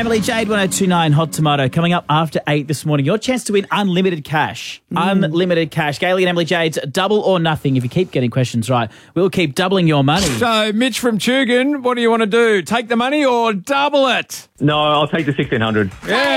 Emily Jade, 1029 Hot Tomato. Coming up after 8 this morning, your chance to win unlimited cash. Unlimited cash. Gailey and Emily Jade's double or nothing. If you keep getting questions right, we'll keep doubling your money. So, Mitch from Tugun, what do you want to do? Take the money or double it? No, I'll take the 1,600.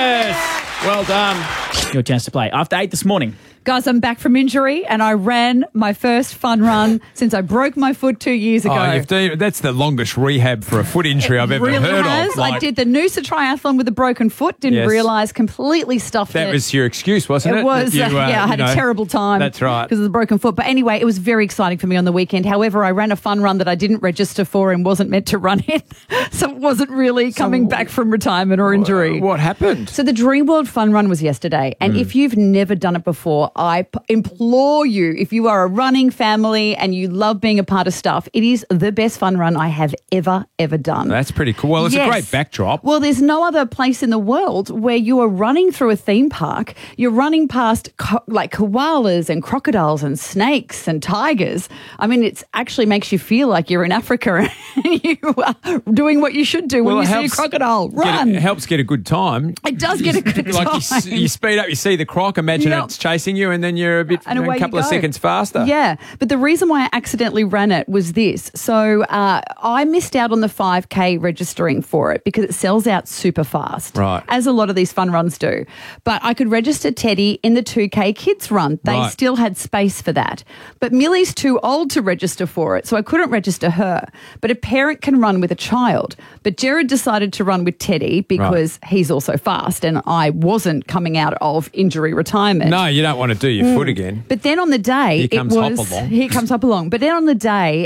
Yes! Well done. Your chance to play after 8 this morning. Guys, I'm back from injury and I ran my first fun run since I broke my foot 2 years ago. That's the longest rehab for a foot injury I've ever really heard has. of. I did the Noosa Triathlon with a broken foot, didn't realise, completely stuffed it. That was your excuse, wasn't it? It was, I had a terrible time. That's right. Because of the broken foot. But anyway, it was very exciting for me on the weekend. However, I ran a fun run that I didn't register for and wasn't meant to run in. So it wasn't really coming back from retirement or injury. What happened? So the Dream World Fun Run was yesterday. And if you've never done it before, I implore you, if you are a running family and you love being a part of stuff, it is the best fun run I have ever done. That's pretty cool. Well, it's a great backdrop. Well, there's no other place in the world where you are running through a theme park, you're running past like koalas and crocodiles and snakes and tigers. I mean, it actually makes you feel like you're in Africa and you are doing what you should do when you see a crocodile. Run. It helps get a good time. It does get a good time. You speed up, you see the croc, imagine it's chasing you, and then you're a couple of seconds faster. Yeah, but the reason why I accidentally ran it was this. So I missed out on the 5K registering for it because it sells out super fast, right? As a lot of these fun runs do. But I could register Teddy in the 2K kids run. They still had space for that. But Millie's too old to register for it, so I couldn't register her. But a parent can run with a child. But Jared decided to run with Teddy because he's also fast and I wasn't coming out of injury retirement. No, you don't want to do your foot again. But then on the day, Here comes Hop Along. But then on the day,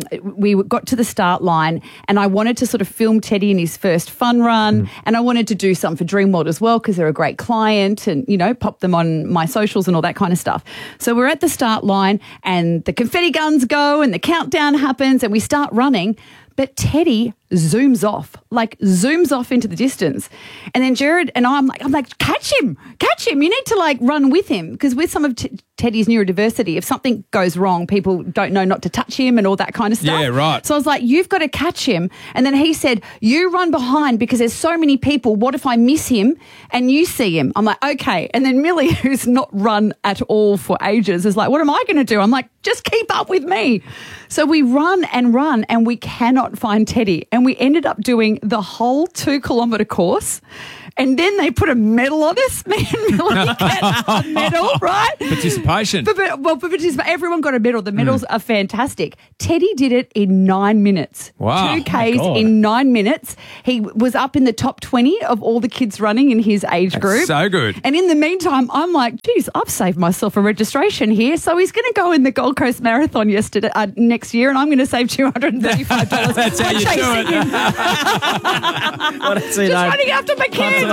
we got to the start line and I wanted to sort of film Teddy in his first fun run and I wanted to do something for Dream World as well because they're a great client and, pop them on my socials and all that kind of stuff. So we're at the start line and the confetti guns go and the countdown happens and we start running. But Teddy zooms off into the distance. And then Jared and I'm like, catch him. You need to run with him. Because with some of Teddy's neurodiversity, if something goes wrong, people don't know not to touch him and all that kind of stuff. Yeah, right. So I was like, you've got to catch him. And then he said, you run behind because there's so many people. What if I miss him and you see him? I'm like, okay. And then Millie, who's not run at all for ages, is like, what am I going to do? I'm like, just keep up with me. So we run and we cannot find Teddy. And we ended up doing the whole 2-kilometre course. And then they put a medal on us. Me and Millie get a medal, right? Participation. Everyone got a medal. The medals are fantastic. Teddy did it in 9 minutes. Wow. 2Ks in 9 minutes. He was up in the top 20 of all the kids running in his age group. So good. And in the meantime, I'm like, geez, I've saved myself a registration here. So he's going to go in the Gold Coast Marathon next year and I'm going to save $235. That's how you do it. Just running after my kids.